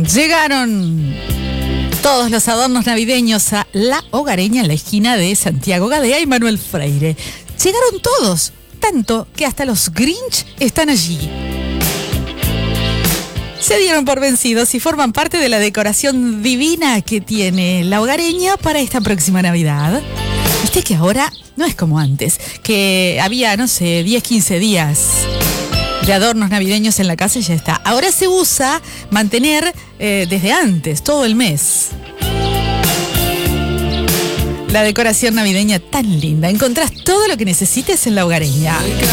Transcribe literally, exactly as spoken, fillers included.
Llegaron todos los adornos navideños a La Hogareña en la esquina de Santiago Gadea y Manuel Freire. Llegaron todos, tanto que hasta los Grinch están allí. Se dieron por vencidos y forman parte de la decoración divina que tiene La Hogareña para esta próxima Navidad. Viste que ahora no es como antes, que había, no sé, diez, quince días de adornos navideños en la casa y ya está. Ahora se usa mantener eh, desde antes, todo el mes. La decoración navideña tan linda. Encontrás todo lo que necesites en La Hogareña.